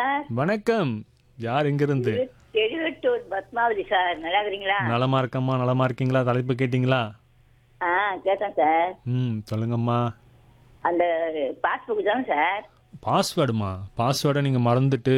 Sir. வணக்கம். யார் எங்கிருந்து? எழுவட்டூர் பத்மாவதி சார். நல்லா இருக்கிறீங்களா? நலமா இருக்கம்மா, நலமா இருக்கீங்களா? தலைப்பு கேட்டிங்களா? ஆ, கேட்டேன் சார். சொல்லுங்கம்மா. அந்த பாஸ்புக் தானே சார்? பாஸ்வேர்டுமா? பாஸ்வேர்டை நீங்கள் மறந்துட்டு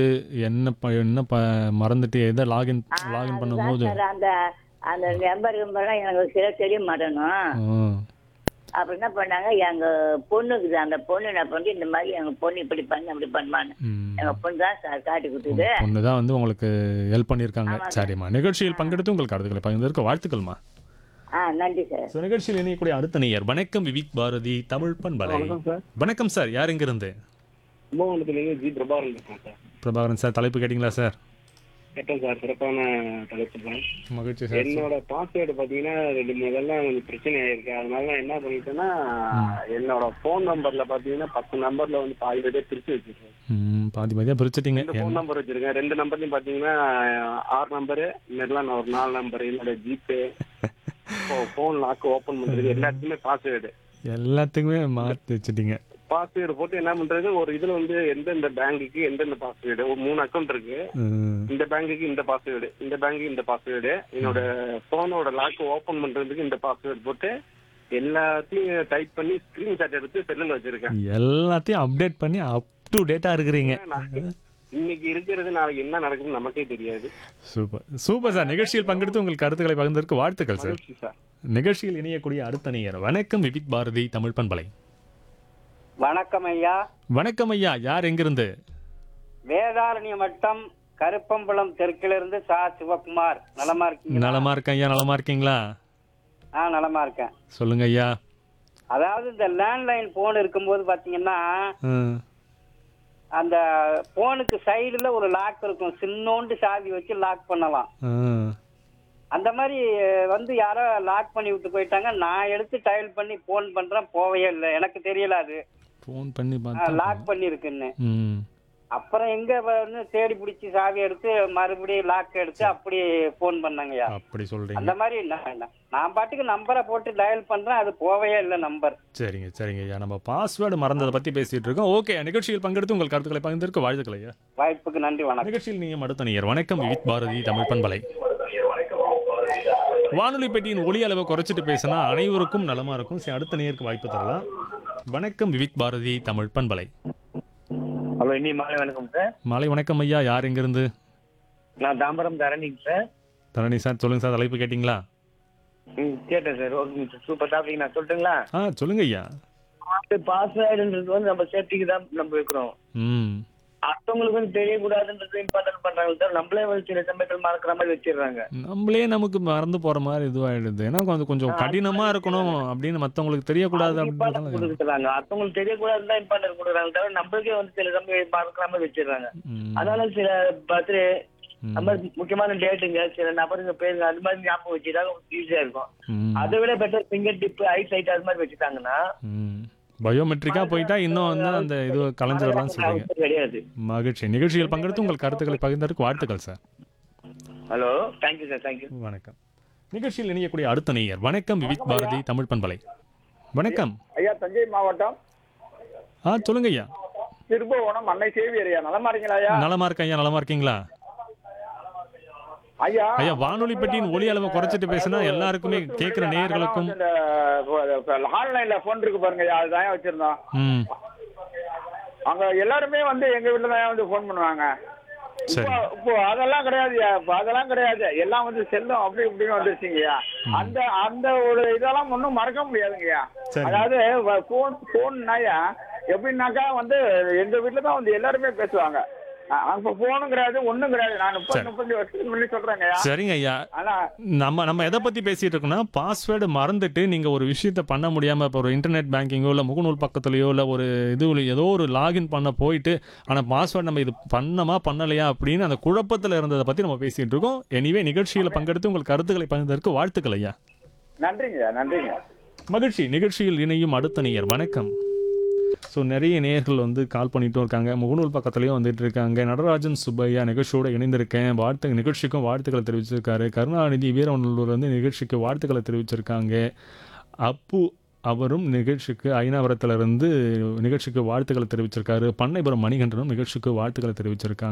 மறந்துட்டு எதை லாகின் லாகின் அதுதான் பண்ணும்போது சார். அந்த அந்த நம்பர்லாம் எனக்கு சில தெரிய மாட்டேனும். ம், அப்புறம் என்ன பண்ணாங்க, எங்க பொண்ணுக்கு அந்த பொண்ணு என்ன பண்ணி இந்த மாதிரி எங்க பொண்ணு இப்படி பண்ணு அப்படி பண்ணுவான்னு ம். எங்க பொண்ணு தான் சார் காட்டி கொடுத்துது. பொண்ணு தான் வந்து உங்களுக்கு ஹெல்ப் பண்ணியிருக்காங்க. ஆமாங்க. சரிம்மா, நிகழ்ச்சியில் பங்கெடுத்து உங்களுக்கு கருத்துக்களை பகிர்ந்ததற்கு வாழ்த்துக்கள்மா. நன்றி சார். ஸோ நிகழ்ச்சியில் இணையக்கூடிய அடுத்த நேயர் வணக்கம். விவிக் பாரதி தமிழ் பண்பலை. வணக்கம் சார். வணக்கம் சார். யார் எங்கிருந்து? கும்பகோணத்துலேருந்து ஜி பிரபாகரன் இருக்கேன் சார். பிரபாகரன் சார், தலைப்பு கேட்டிங்களா சார்? கேட்டேன் சார். சிறப்பான தலைப்பு தான். மகிழ்ச்சி சார். என்னோட பாஸ்வேர்டு பார்த்தீங்கன்னா 2 முதல்லாம் கொஞ்சம் பிரச்சனை ஆயிருக்கு. அதனால நான் என்ன பண்ணிட்டேன்னா, என்னோட ஃபோன் நம்பர்ல பார்த்தீங்கன்னா 10 நம்பர்ல வந்து பாதி பேர் பிரிச்சு வச்சிருக்கேன். பாதி பாதியாக பிரிச்சுட்டீங்க. 2 ஃபோன் நம்பர் வச்சிருக்கேன். 2 நம்பர்லையும் பார்த்தீங்கன்னா 6 நம்பரு, இன்னெல்லாம் நான் ஒரு 4 நம்பர், என்னோட ஜிபே, ஃபோன் லாக் ஓப்பன் பண்றது எல்லாத்துக்குமே பாஸ்வேர்டு எல்லாத்துக்குமே மாற்றி வச்சுட்டீங்க. பாஸ்வேர்டு போட்டு என்ன பண்றது, ஒரு இதுல வந்து எந்தெந்த பேங்குக்கு எந்தெந்த பாஸ்வேர்டு, ஒரு 3 அக்கௌண்ட் இருக்கு. இந்த பேங்குக்கு இந்த பாஸ்வேர்டு, இந்த பேங்குக்கு இந்த பாஸ்வேர்டு, என்னோட போனோட லாக் ஓபன் பண்றதுக்கு இந்த பாஸ்வேர்டு போட்டு எல்லாத்தையும் டைப் பண்ணி ஸ்கிரீன்ஷாட் எடுத்து செல்லுல வச்சிருக்கேன். எல்லாத்தையும் அப்டேட் பண்ணி அப் டு டேட்டா இருக்கிறீங்க. இன்னைக்கு இருக்கிறது நாளைக்கு என்ன நடக்குதுன்னு நமக்கே தெரியாது. Super super sir. நிகழ்ச்சியில் பங்கெடுத்து உங்கள் கருத்துக்களை பகிர்ந்ததற்கு வாழ்த்துக்கள் சார். மகிழ்ச்சி சார். நிகழ்ச்சியில் இணையக்கூடிய அடுத்த நேயர் வணக்கம். விவிக் பாரதி தமிழ் பண்பலை. வணக்கம் ஐயா. வணக்கம் ஐயா. யார் எங்கிருந்து? வேதாரண்யம் வட்டம் கருப்பம்பலம் தெற்கிலிருந்து சா சிவகுமார். நலமா இருக்கீங்க? நலமா இருக்கேன் ஐயா. நலமா இருக்கீங்களா? நலமா இருக்கேன். சொல்லுங்க ஐயா. அதாவது இந்த லேண்ட்லைன் போன் இருக்கும்போது பாத்தீங்கன்னா ம், அந்த போனுக்கு சைடுல ஒரு லாக் இருக்கும். சின்னோண்டு சாவி வச்சு லாக் பண்ணலாம். ம். அந்த மாதிரி வந்து யாரோ லாக் பண்ணி விட்டு போயிட்டாங்க. நான் எடுத்து டயல் பண்ணி போன் பண்றேன், போவே இல்லை. எனக்கு தெரியல அது ஃபோன் பண்ணி பார்த்தா லாக் பண்ணிருக்குன்னு. ம். அப்புறம் எங்க வந்து தேடி பிடிச்சி சாவி எடுத்து மறுபடியும் லாக் எடுத்து அப்படி போன் பண்ணாங்கய்யா. அப்படி சொல்றீங்க. அந்த மாதிரி நான் பாட்டுக்கு நம்பரை போட்டு டயல் பண்றேன், அது போவே இல்லை நம்பர். சரிங்க சரிங்க ஐயா. நம்ம பாஸ்வேர்டு மறந்ததை பத்தி பேசிட்டு இருக்கோம். ஓகே, நிகழ்ச்சியில் பங்கெடுத்து உங்கள் கருத்துக்களை பகிர்ந்ததற்கு வாழ்த்துக்கள் ஐயா. வாய்ப்புக்கு நன்றி, வணக்கம். நிகழ்ச்சியில் நீங்கள் அடுத்த நேயர் வணக்கம். விவிக் பாரதி தமிழ் பண்பலை. வானொலி பெட்டியின் ஒலி அளவை குறைச்சிட்டு பேசினா அனைவருக்கும் நலமா இருக்கும். சரி, அடுத்த நேயருக்கு வாய்ப்பு தரலாம். வணக்கம். விவிக் பாரதி தமிழ் பண்பலை. ஹலோ, இனி மாலை வணக்கம் சார். மாலை வணக்கம் ஐயா. யார் எங்கிருந்து? நான் தாம்பரம் தரணிங்க சார். தரணி சார், சொல்லுங்க சார். தலைப்பு கேட்டிங்களா? கேட்டேன் sir. Okay sir, super topic. நான் சொல்லட்டுங்களா? சொல்லுங்க ஐயா. பாஸ்வேர்டுன்றது வந்து நம்ம சேஃப்டிக்கு தான் நம்ம வைக்கிறோம். ம். அடுத்தவங்களுக்கு வந்து தெரியக்கூடாதுன்றது இம்பார்ட்டன்ட் பண்றாங்க சார். நம்மளே வந்து சில சமயத்தில் மறக்கிற மாதிரி வச்சிடுறாங்க. நம்மளே நமக்கு மறந்து போற மாதிரி இதுவாயிடுது. ஏன்னா கொஞ்சம் கடினமா இருக்கணும் அப்படின்னு மற்றவங்களுக்கு தெரியக்கூடாது இம்பார்ட்டன்ட் அப்படின்னு. கொடுக்குறாங்க. அடுத்தவங்களுக்கு தெரியக்கூடாதுன்னு தான் இம்பார்ட்டன்ட் கொடுக்குறாங்க தவிர நம்மளுக்கே வந்து சில சமயம் மறக்கிற மாதிரி வச்சிடுறாங்க. அதனால சில பர்த்டே அந்த மாதிரி முக்கியமான டேட்டுங்க, சில நபருங்க பேருங்க, அது மாதிரி ஞாபகம் வச்சுட்டா ஈஸியா இருக்கும். அதை விட better finger tip, I said அது மாதிரி வச்சுட்டாங்கன்னா பயோமெட்ரிக்கா போயிட்டா இன்னும் வந்து அந்த இது கலைஞ்சிடலாம் சொல்றீங்க. கிடையாது. மகிழ்ச்சி. நிகழ்ச்சியில் பங்கெடுத்து உங்கள் கருத்துக்களை பகிர்ந்ததற்கு வாழ்த்துக்கள் sir. Hello, thank you sir. Thank you. வணக்கம். நிகழ்ச்சியில் இணையக்கூடிய அடுத்த நேயர் வணக்கம். விவிக் பாரதி தமிழ் பண்பலை. வணக்கம் ஐயா. தஞ்சை மாவட்டம் சொல்லுங்க ஐயா. திருபுவனம் அன்னை சேவியர் ஐயா. நலமா இருக்கீங்களா ஐயா? நலமா இருக்கேன் ஐயா. நலமா இருக்கீங்களா ஐயா? ஐயா, வானொலி பெட்டியின் ஒலி அளவை குறைச்சிட்டு பேசினா எல்லாருக்குமே கேட்கிற நேயர்களுக்கும். ஆன்லைன்ல போன் இருக்கு பாருங்க ஐயா, அதுதான் வச்சிருந்தோம். அங்க எல்லாருமே வந்து எங்க வீட்டுல தான் வந்து போன் பண்ணுவாங்க. இப்போ அதெல்லாம் கிடையாதுயா. அதெல்லாம் கிடையாது. எல்லாம் வந்து செல்லும் அப்படி இப்படின்னு வந்துருச்சுங்கய்யா. அந்த அந்த ஒரு இதெல்லாம் ஒன்றும் மறக்க முடியாதுங்கய்யா. அதாவது போன்னாயா எப்படின்னாக்கா வந்து எங்க வீட்டுல தான் வந்து எல்லாருமே பேசுவாங்க. போனும் கிடையாது, ஒண்ணும் கிடையாது. நான் 30 வருஷத்துக்கு முன்னாடி சொல்றேங்க. சரிங்க ஐயா. நம்ம எதை பத்தி பேசிட்டு இருக்கோம்னா, பாஸ்வேர்டு மறந்துட்டு நீங்க ஒரு விஷயத்த பண்ண முடியாம இப்போ ஒரு இன்டர்நெட் பேங்கிங்கோ இல்ல முகநூல் பக்கத்துலயோ இல்ல ஒரு இதுல ஏதோ ஒரு லாகின் பண்ண போயிட்டு ஆனா பாஸ்வேர்டு நம்ம இது பண்ணமா பண்ணலையா அப்படின்னு அந்த குழப்பத்துல இருந்ததை பத்தி நம்ம பேசிட்டு இருக்கோம். எனிவே, நிகழ்ச்சியில பங்கெடுத்து உங்கள் கருத்துக்களை பகிர்ந்ததற்கு வாழ்த்துக்கள் ஐயா. நன்றிங்க. நன்றிங்க. மகிழ்ச்சி. நிகழ்ச்சியில் இணையும் அடுத்த நேயர் வணக்கம். ஸோ நிறைய நேயர்கள் வந்து கால் பண்ணிட்டும் இருக்காங்க. முகநூல் பக்கத்துலேயும் வந்துட்டு இருக்காங்க. நடராஜன் சுப்பையா நிகழ்ச்சியோடு இணைந்திருக்கேன். நிகழ்ச்சிக்கும் வாழ்த்துக்களை தெரிவிச்சிருக்காரு. கருணாநிதி வீரவநல்லூர் வந்து நிகழ்ச்சிக்கு வாழ்த்துக்களை தெரிவிச்சிருக்காங்க. அப்பு அவரும் நிகழ்ச்சிக்கு ஐநாவரத்திலிருந்து நிகழ்ச்சிக்கு வாழ்த்துக்களை தெரிவிச்சிருக்காரு. பண்ணைபுரம் மணிகண்டனும் நிகழ்ச்சிக்கு வாழ்த்துக்களை தெரிவிச்சிருக்காங்க.